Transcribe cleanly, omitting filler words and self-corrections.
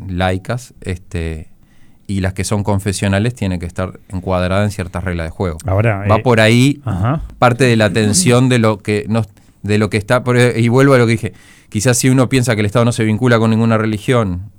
laicas, y las que son confesionales tienen que estar encuadradas en ciertas reglas de juego. Ahora, va por ahí ajá. parte de la tensión de lo que está, y vuelvo a lo que dije, quizás si uno piensa que el Estado no se vincula con ninguna religión